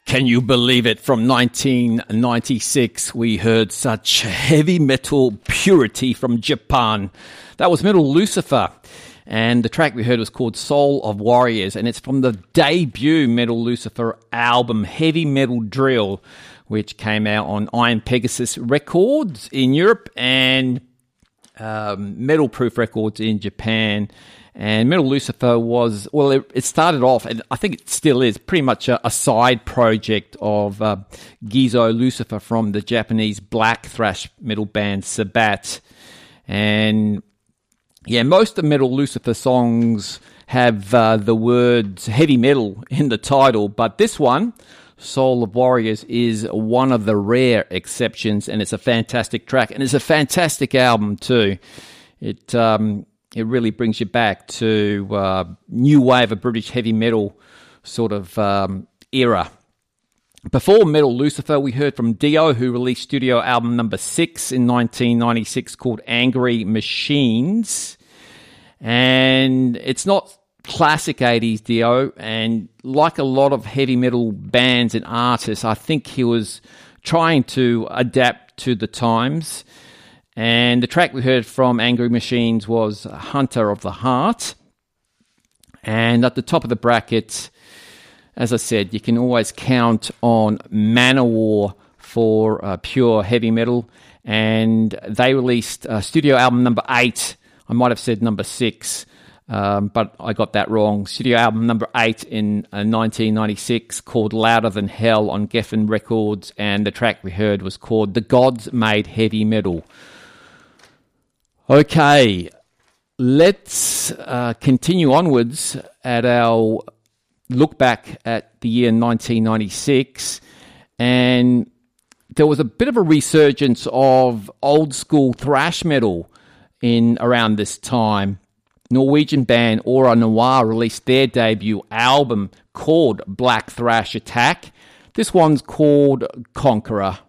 Can you believe it? From 1996, we heard such heavy metal purity from Japan. That was Metal Lucifer, and the track we heard was called Soul of Warriors, and it's from the debut Metal Lucifer album, Heavy Metal Drill, which came out on Iron Pegasus Records in Europe and Metal Proof Records in Japan. And Metal Lucifer was, well, it started off, and I think it still is, pretty much a side project of Gizo Lucifer from the Japanese black thrash metal band Sabat. And yeah, most of Metal Lucifer songs have the words heavy metal in the title, but this one, Soul of Warriors, is one of the rare exceptions, and it's a fantastic track, and it's a fantastic album too. It really brings you back to new wave of British heavy metal sort of era. Before Metal Lucifer, we heard from Dio, who released studio album number 6 in 1996 called Angry Machines. And it's not classic 80s Dio, and like a lot of heavy metal bands and artists, I think he was trying to adapt to the times. And the track we heard from Angry Machines was Hunter of the Heart. And at the top of the bracket, as I said, you can always count on Manowar for pure heavy metal. And they released studio album number 8. I might have said number 6, but I got that wrong. Studio album number 8 in 1996 called Louder Than Hell on Geffen Records. And the track we heard was called The Gods Made Heavy Metal. Okay, let's continue onwards at our look back at the year 1996, and there was a bit of a resurgence of old school thrash metal in around this time. Norwegian band Aura Noir released their debut album called Black Thrash Attack. This one's called Conqueror.